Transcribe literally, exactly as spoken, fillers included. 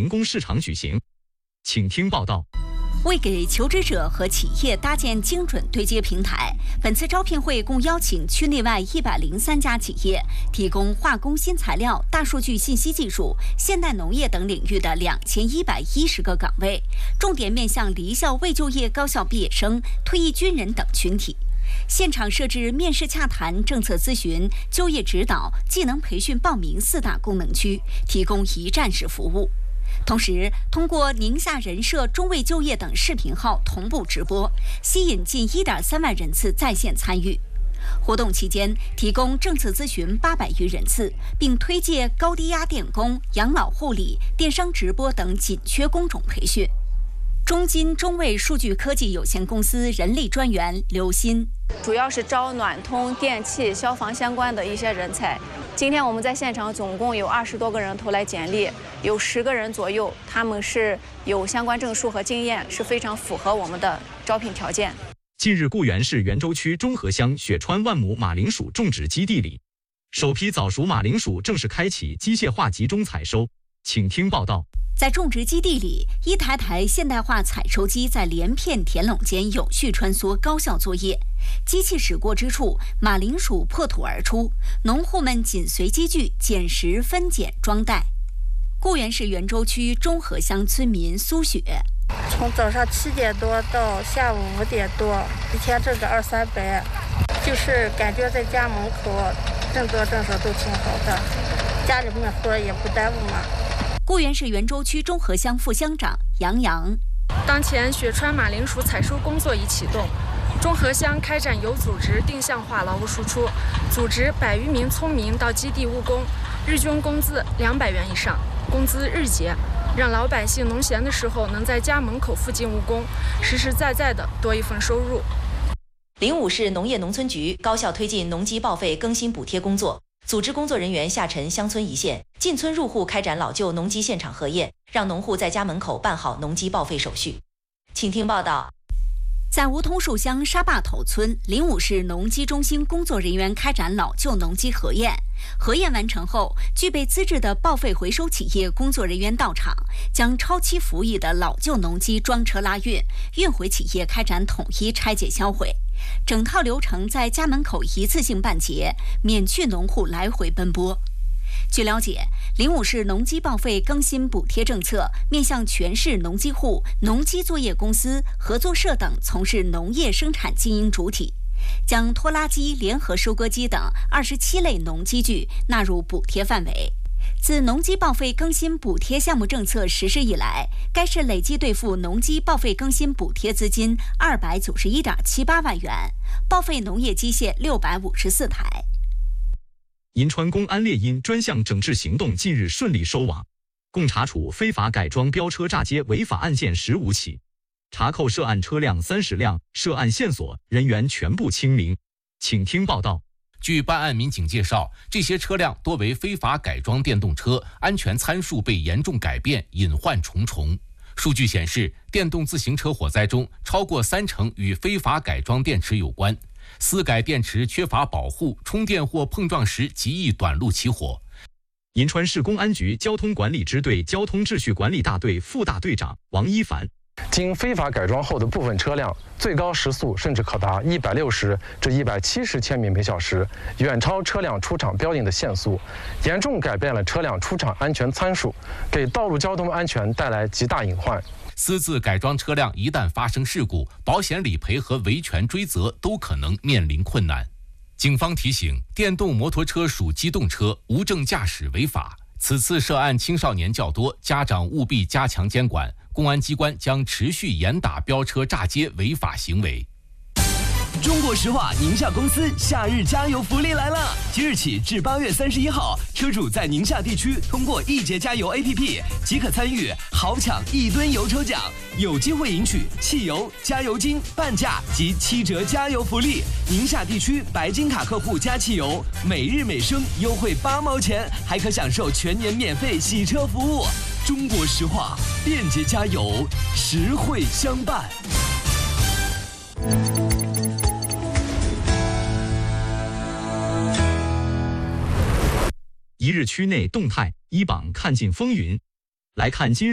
零工市场举行。请听报道。 为给求职者和企业搭建精准对接平台，本次招聘会共邀请区内外一百零三家企业，提供化工新材料、大数据信息技术、现代农业等领域的两千一百一十个岗位，重点面向离校未就业高校毕业生、退役军人等群体。现场设置面试洽谈、政策咨询、就业指导、技能培训报名四大功能区，提供一站式服务。同时，通过宁夏人社中卫就业等视频号同步直播，吸引近一点三万人次在线参与。活动期间，提供政策咨询八百余人次，并推介高低压电工、养老护理、电商直播等紧缺工种培训。中金中卫数据科技有限公司人力专员刘鑫， 主要是招暖通、电气、消防相关的一些人才。今天我们在现场总共有二十多个人投来简历，有十个人左右，他们是有相关证书和经验，是非常符合我们的招聘条件。 近日，固原市袁州区中和乡雪川万亩马铃薯种植基地里，首批早熟马铃薯正式开启机械化集中采收。请听报道。 在种植基地里，一台台现代化采收机在连片田垄间有序穿梭，高效作业。机器驶过之处，马铃薯破土而出，农户们紧随机具捡拾、分拣、装袋。固原市袁州区中和乡村民苏雪， 从早上七点多到下午五点多，一天挣个二三百，就是感觉在家门口挣多挣少都挺好的，家里面活也不耽误嘛。 固原市袁州区中和乡副乡长杨洋， 当前雪川马铃薯采收工作已启动，中和乡开展有组织定向化劳务输出，组织百余名村民到基地务工，日均工资两百元以上，工资日结，让老百姓农闲的时候能在家门口附近务工，实实在在的多一份收入。 灵武市农业农村局高效推进农机报废更新补贴工作，组织工作人员下沉乡村一线，进村入户开展老旧农机现场核验，让农户在家门口办好农机报废手续。请听报道。 在梧桐树乡沙坝头村，灵武市农机中心工作人员开展老旧农机核验。核验完成后，具备资质的报废回收企业工作人员到场，将超期服役的老旧农机装车拉运，运回企业开展统一拆解销毁。整套流程在家门口一次性办结，免去农户来回奔波。据了解，灵武市农机报废更新补贴政策面向全市农机户、农机作业公司、合作社等从事农业生产经营主体，将拖拉机、联合收割机等二十七类农机具纳入补贴范围。自农机报废更新补贴项目政策实施以来，该市累计兑付农机报废更新补贴资金二百九十一点七八万元，报废农业机械六百五十四台。 银川公安猎鹰专项整治行动近日顺利收网，共查处非法改装飙车炸街违法案件十五起，查扣涉案车辆三十辆，涉案线索人员全部清零。请听报道。 据办案民警介绍，这些车辆多为非法改装电动车，安全参数被严重改变，隐患重重。数据显示，电动自行车火灾中，超过三成与非法改装电池有关。私改电池缺乏保护，充电或碰撞时极易短路起火。 银川市公安局交通管理支队交通秩序管理大队副大队长王一凡， 经非法改装后的部分车辆，最高时速甚至可达一百六十至一百七十千米每小时，远超车辆出厂标定的限速，严重改变了车辆出厂安全参数，给道路交通安全带来极大隐患。 私自改装车辆一旦发生事故，保险理赔和维权追责都可能面临困难。警方提醒，电动摩托车属机动车，无证驾驶违法。此次涉案青少年较多，家长务必加强监管。公安机关将持续严打飙车炸街违法行为。 中国石化宁夏公司夏日加油福利来了！即日起至八月三十一号，车主在宁夏地区通过易捷加油 A P P 即可参与豪抢一吨油抽奖，有机会赢取汽油、加油金、半价及七折加油福利。宁夏地区白金卡客户加汽油，每日每升优惠八毛钱，还可享受全年免费洗车服务。中国石化，便捷加油，实惠相伴。 一日区内动态，一榜看尽风云。来看今日